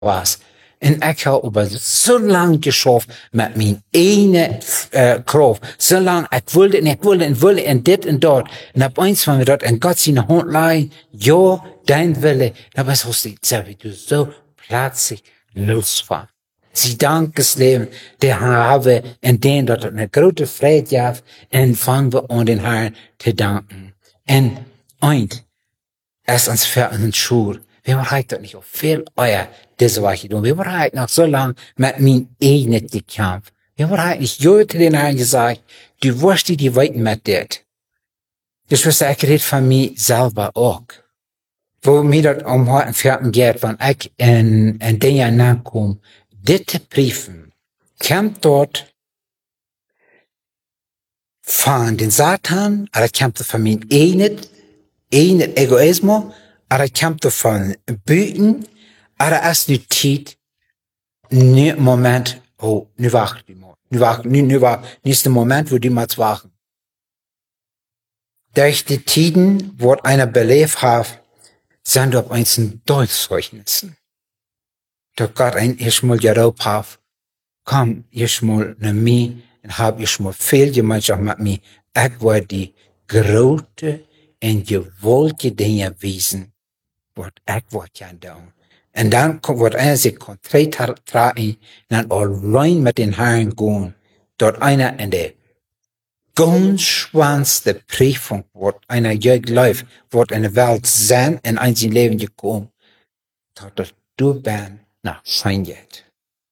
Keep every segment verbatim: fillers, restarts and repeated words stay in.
was. En ik heb over zo lang geschafft met mijn ene uh, kracht. Zo lang, ik wilde en ik wilde en wilde en dit en dat. En op eens van we dat en God zijn hand lei, ja, dein Wille. Dan was het zo, wie du zo plötzlich los war. Sie dankes Leben, der haben en den dat het een grote vrijheid gaf en vangen we aan den Herrn te danken. En eind, erst ans Ver und Schur. Wir haben doch nicht auf viel euer, diese Woche tun. Wir haben noch so lang mit mein eigenes gekämpft. Wir haben nicht Jürgen den Herrn gesagt, du wirst die weiten mit dir. Das was ich red von mir selber auch. Wo mir das um heute vierten geht, wenn ich in, in den Jahr nachkomme, diese Briefen, kommt dort von den Satan, oder kommt von mir eigenes, eigenes Egoismus, aber kommt von Büten, aber erst die Zeit, ne Moment, oh, nu wacht die mal, nu wacht, nu, nu wacht, nächste Moment, wo die mal wachen. Durch die Tiden, wo einer belebt hat, sind auf einzelnen Durchzeugnissen. Da Gott ein erstmal gerobt hat, komm, erstmal nach mir, und hab erstmal viel Gemeinschaft mit mir, ich war die große und gewollte Dinge wiesen, wat ik wat kan doen. En dan wordt einer zich concreet tragen, en alleen met den Herrn gaan, dat einer in de ganz schwanste Prüfung wordt einer jeugd läuft, wordt in de Welt zijn en in zijn leven gekomen, dat dat du bent nach sein jet.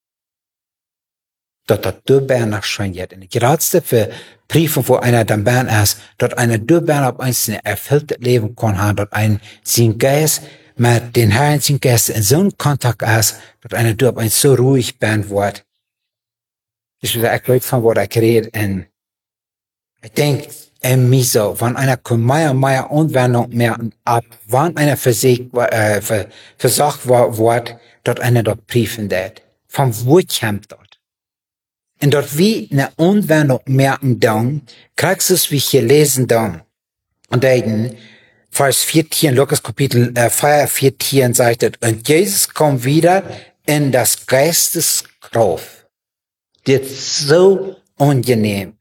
Dat dat du bent nach sein jet. En de grootste Prüfung, wo einer dann bent ist, dat einer du bent op eens een erfüllte Leben kann haben, dat ein sein Geist mit den Herrn sein Geist in so einem Kontakt ist, dat einer du op eens so ruhig bent wordt. Dus ik weet van wat ik red en ik denk in mij zo, van einer kann mehr und mehr Anwendung merken, ab wann einer versagt äh, versagt wordt, dat einer dort prüfen dat. Von wo kommt dat? En dat wie eine Anwendung merken dann, kriegst du es, wie ich hier lesen dann. Und dann, Vers vierzehn, Lukas Kapitel äh, vier, vierzehn sagt es, und Jesus kommt wieder in das Geisteskraft. Das ist so angenehm.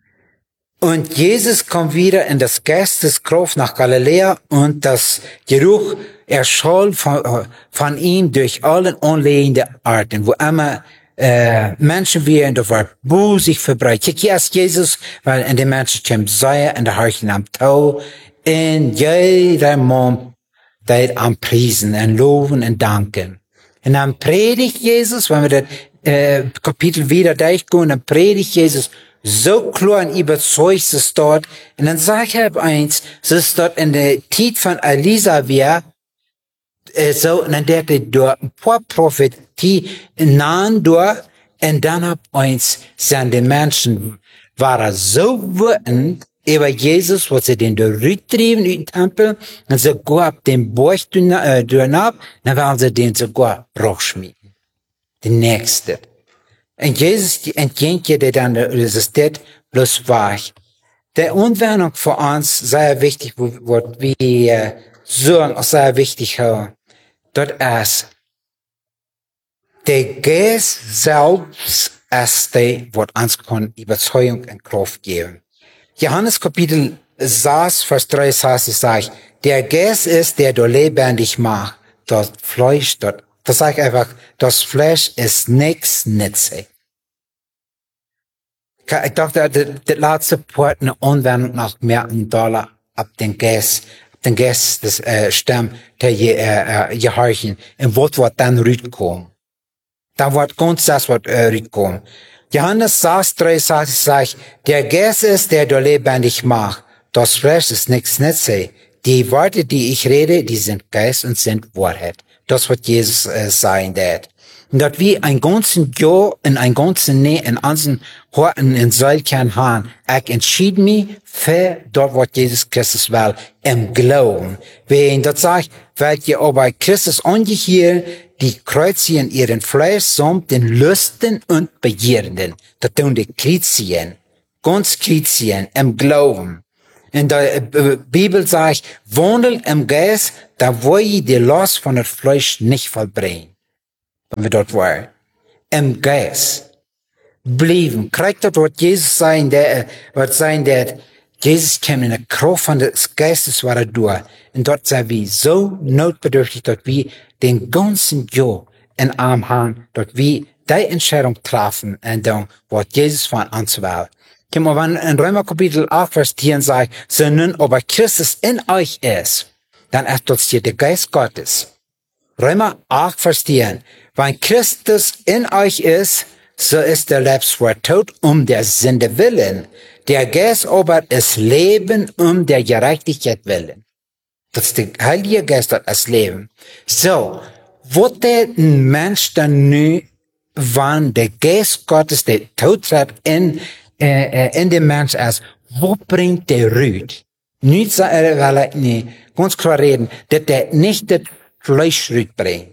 Und Jesus kommt wieder in das Geisteskraft nach Galiläa und das Geruch erschallt von, von ihm durch alle anlehende Arten, wo immer äh, Menschen wie in der Verbu sich verbreitet. Hier ist Jesus, weil in den Menschen kommt Säue in der Harchen am Tau, in jeder Mund, der am Priesen und Loben und Danken. Und dann predigt Jesus, wenn wir das äh, Kapitel wieder durchgehen, dann predigt Jesus so klar und überzeugt es dort. Und dann sag ich halt eins, es ist dort in der Zeit von Elisa wir, äh, so, und dann der dort ein paar Prophetie nahen durch, und dann hab eins, sind die Menschen, waren so wütend über Jesus, was sie den durchtrieben in den Tempel, und sogar ab dem Burg durchab, dann werden sie den sogar rausschmieden. Der Nächste. Und Jesus entgegnet dir dann, das ist das bloß wahr. Der Anwendung für uns sehr wichtig, wird wie äh, sagen, auch sehr wichtig, dort ist, der Geist selbst ist der, was uns kann Überzeugung und Kraft geben. Johannes Kapitel sechs, Vers drei sagt, ich sage, der Geist ist, der du lebendig macht. Das Fleisch, das, das sage ich einfach, das Fleisch ist nichts nützlich. Ich dachte, das letzte Part eine Anwendung nach merken Dollar ab den Geist, ab den Geist des äh, Stamm der äh, Gehorchen. Und was wird dann rüberkommen? Da wird ganz das, was äh, rüberkommen. Johannes sechs, drei sagt, ich sage, der Geist ist, der du lebendig macht. Das Fleisch ist nichts nützlich. Die Worte, die ich rede, die sind Geist und sind Wahrheit. Das wird Jesus äh, sein, dat. Und dat wie ein ganzen Jahr und ein ganzen Nee in unseren Horten in Seilkern haben. Ich entschied mich für dort, was Jesus Christus will, im Glauben. Wenn das sagt, weil ihr aber Christus angehört, die kreuzigen ihren Fleisch samt den Lüsten und Begierden. Das tun die Chrétien, ganz Chrétien, im Glauben. In der Bibel sagt, wandelt im Geist, da wo ihr die Last von der Fleisch nicht vollbringen. wenn wir dort waren. Im Geist. Blieben. Kriegt dort, was Jesus sein, der, was sein, der, Jesus kam in der Kraft von des Geistes war er durch. Und dort sind wir so notbedürftig, dort wir den ganzen Jahr in Arm haben, dort wir die Entscheidung treffen, und dann, was Jesus von uns will. Guck mal, wenn in Römer Kapitel acht, Vers zehn sagt, so nun aber Christus in euch ist, dann ist dort hier der Geist Gottes. Römer acht, Vers zehn. Wenn Christus in euch ist, so ist der Lebenswort tot um der Sünde willen. Der Geist aber ist Leben um der Gerechtigkeit willen. Das ist der Heilige Geist, das ist Leben. So, wo der ein Mensch dann nu, wann der Geist Gottes, der tot tritt in, äh, in dem Mensch ist, wo bringt der Rüd? Nicht, äh, weil er, nee, ganz klar reden, dass der nicht das Fleisch Rüd bringt.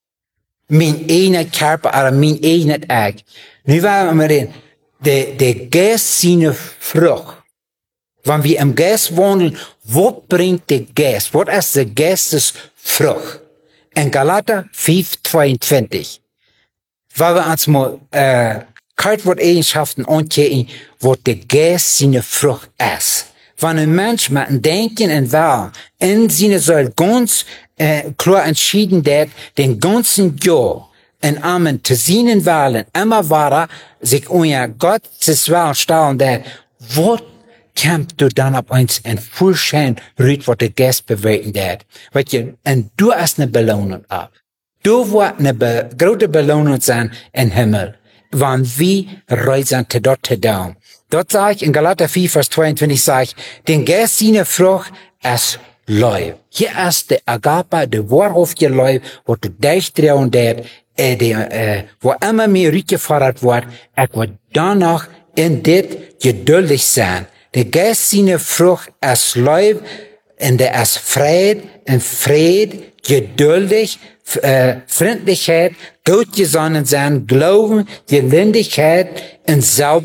Mein eigener Körper, aber mein eigenes Eck. Nu wollen wir reden, der, der Geist seine Frucht. Wenn wir im Geist wandeln, was bringt der Geist? Was ist der Geistes Frucht? In Galater fünf, zweiundzwanzig. Weil wir uns mal, äh, Eigenschaften ankriegen, was der Geist seine Frucht ist. Wenn ein Mensch mit dem Denken und Willen in seine soll ganz äh, klar entschieden wird, den ganzen Jahr in Armen zu seinen Willen immer weiter sich unter Gottes Willen stellen, der, was kämpft du dann ab uns in Vollschein rüht, was der Geist bewegen wird. Weißt du, und du hast eine Belohnung ab. Du wirst eine be große Belohnung sein im Himmel, wenn wir reisen zu dort zu down. Dort sage ich in Galater vier, Vers zweiundzwanzig, sage ich, den Geist seine Frucht ist Leib. Hier ist der Agape, der wahrhaftige Leib, wo du dich drehen wird, äh, der, äh, wo immer mehr rückgefordert wird, ich will danach in dit geduldig sein. Der Geist seine Frucht ist Leib, und der ist Fried, und Fried, geduldig, äh, Freundlichkeit, gutgesonnen sein, Glauben, Gelindigkeit und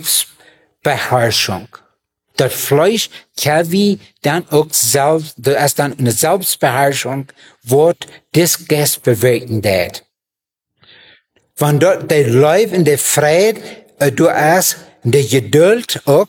Selbstbeherrschung. Das Fleisch kann wie dann auch selbst, das ist dann eine Selbstbeherrschung, wo das Geist bewegen wird. Wenn dort der Leib und der Fried, äh, du hast, der Geduld auch,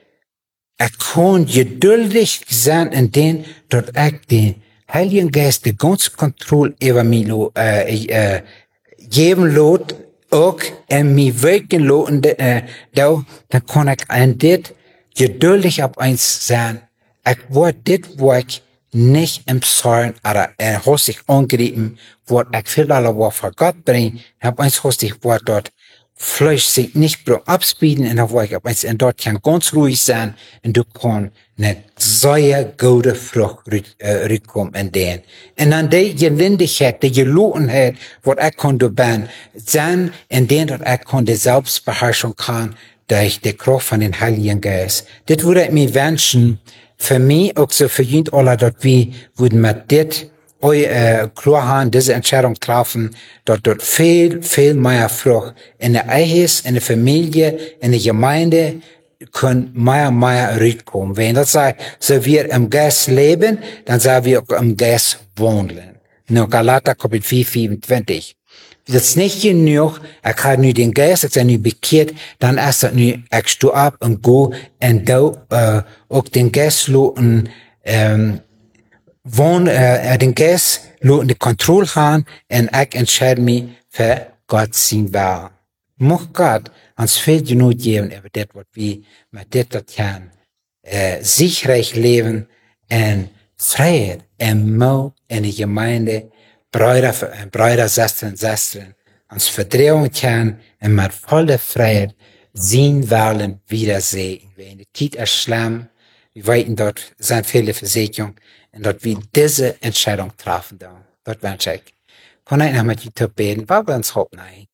er kann geduldig sein, in den dort ich den Heiligen Geist die ganze Kontrolle über mich äh, äh, geben lässt, auch in mich wirken lässt, und äh, da, dann kann ich an dit geduldig ab eins sein. Ich werde dit, wo ich nicht im Zorn, oder äh, hast ich angegriffen, wo ich viel aller war vor Gott bringen, hab eins hast ich wo dort Fleisch sich nicht abspielen, und wo ich ab eins, und dort kann ganz ruhig sein, und du kannst eine sehr gute Frucht rückkommen in den. Und an die Gelindigkeit, die Gelogenheit, wo ich kann du bin, sein, in den, dass ich kann die Selbstbeherrschung kann, durch die Kraft von den Heiligen Geist. Das würde ich mir wünschen, für mich, auch so für jeden alle, dass wir, würden mit dit, eu, äh, klar haben, diese Entscheidung treffen, dass dort viel, viel mehr Frucht in der Ehe, in der Familie, in der Gemeinde, können mehr, mehr rückkommen. Wenn das sagt, so wir im Geist leben, dann sagen wir auch im Geist wandeln. Nur Galater Kapitel vier, vierundzwanzig. Das ist nicht genug, ich habe nu den Geist, ich bin nu bekehrt, dann ist das nu, ich stehe ab und go, und da, äh, auch den Geist loten, ähm, wohn, äh, den Geist loten die Kontrolle haben, und ich entscheide mich für Gott sein Willen. Mocht Gott uns viel genug geben, über das, was wir mit das, das kann, äh, sicherlich leben, und Freiheit, und Mau in der Gemeinde, Brüder, Brüder, Schwestern, Schwestern, uns vertrauen kann, und mit voller Freiheit sehen wollen, wiedersehen. Wenn die Zeit ist schlimm, wir weiten dort, sind viele Versicherungen, und dort wir diese Entscheidung treffen, da. Dort wünsche ich. Kann ich noch mit YouTube beten, weil wir uns hoffen, nein.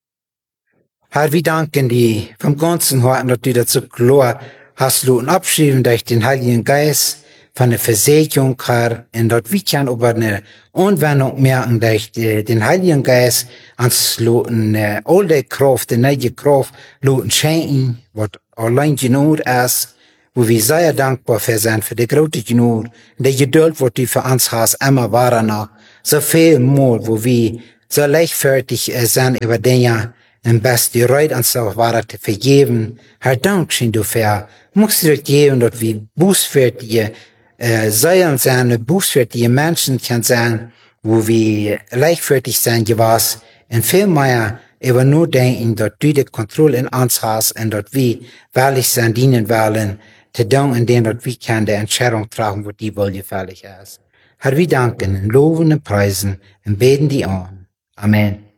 Herr, wir danken dir vom ganzen Herzen, dass du dazu klar hast, du und abschieben durch den Heiligen Geist von der Versicherung, Herr, und dort wir können über eine Anwendung merken, durch den Heiligen Geist uns loten, äh, alte Kraft, die neue Kraft, loten schenken, was allein genug ist, wo wir sehr dankbar für sind, für die große Genug, und die Geduld, was du für uns hast, immer wahrer noch, so viel mal, wo wir so leichtfertig äh, sein über Dinge, im Best die Reut ans Wahre zu vergeben. Herr Dank schön du für, musst du geben, dass wir bußfertige, äh, Säulen sein, bußfertige Menschen kann sein, wo wir leichtfertig sein gewesen, und viel mehr über nur denken, dass du die Kontrolle in uns hast, und dass wir wahrlich sein dienen wollen, zu tun, in dem, dass wir können die Entscheidung tragen, wo die wohl gefällig ist. Herr, wir danken, loben und preisen und beten die an. Amen.